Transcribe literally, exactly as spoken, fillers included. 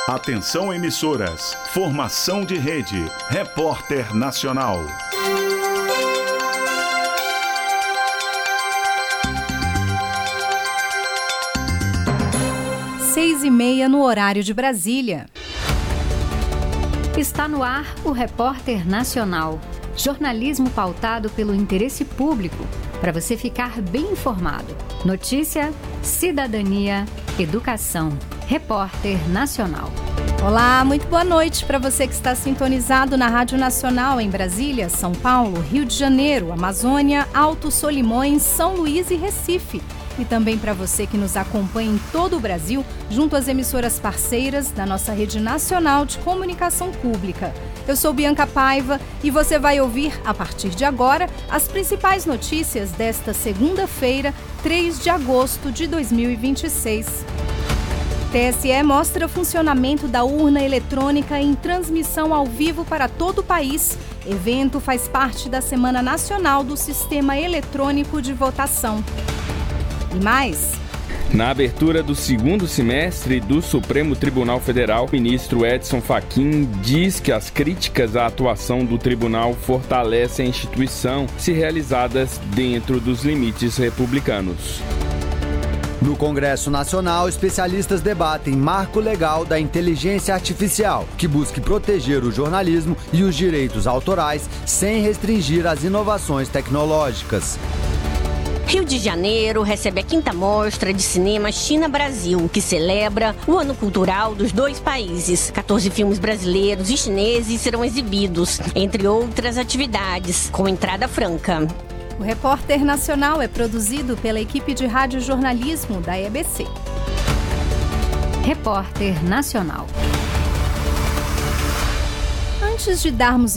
Atenção emissoras, formação de rede, Repórter Nacional. Seis e meia no horário de Brasília. Está no ar o Repórter Nacional. Jornalismo pautado pelo interesse público, para você ficar bem informado. Notícia, cidadania, educação. Repórter Nacional. Olá, muito boa noite para você que está sintonizado na Rádio Nacional em Brasília, São Paulo, Rio de Janeiro, Amazônia, Alto Solimões, São Luís e Recife. E também para você que nos acompanha em todo o Brasil, junto às emissoras parceiras da nossa rede nacional de comunicação pública. Eu sou Bianca Paiva e você vai ouvir, a partir de agora, as principais notícias desta segunda-feira, três de agosto de dois mil e vinte e seis. T S E mostra funcionamento da urna eletrônica em transmissão ao vivo para todo o país. Evento faz parte da Semana Nacional do Sistema Eletrônico de Votação. E mais? Na abertura do segundo semestre do Supremo Tribunal Federal, o ministro Edson Fachin diz que as críticas à atuação do tribunal fortalecem a instituição se realizadas dentro dos limites republicanos. No Congresso Nacional, especialistas debatem marco legal da inteligência artificial, que busque proteger o jornalismo e os direitos autorais sem restringir as inovações tecnológicas. Rio de Janeiro recebe a quinta mostra de cinema China-Brasil, que celebra o ano cultural dos dois países. quatorze filmes brasileiros e chineses serão exibidos, entre outras atividades, com entrada franca. O Repórter Nacional é produzido pela equipe de radiojornalismo da E B C. Repórter Nacional. Antes de darmos